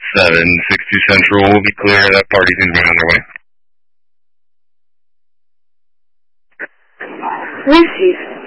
760 Central will be clear. That party's going to be on their way. Macy's.